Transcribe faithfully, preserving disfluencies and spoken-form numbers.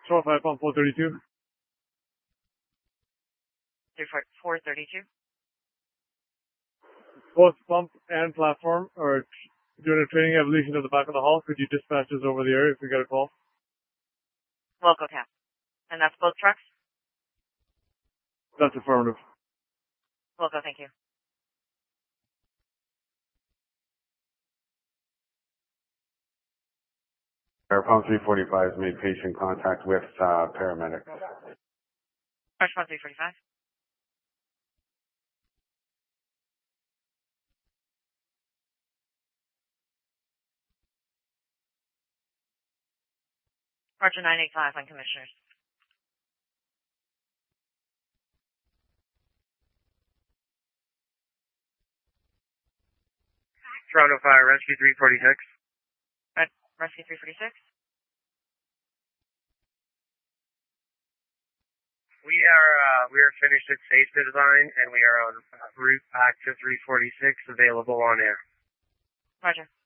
four five on four thirty-two. four thirty-two. Both pump and platform are doing a training evolution at the back of the hall. Could you dispatch us over the area if we get a call? Wilco Cap. And that's both trucks? That's affirmative. Wilco, thank you. Air Pump three forty-five has made patient contact with uh, paramedic. Rush Pump three forty-five. Roger nine eight five on Commissioners. Toronto Fire Rescue three forty-six. Red, Rescue three forty-six. We are uh, we are finished at safety design and we are on route back to three forty-six, available on air. Roger.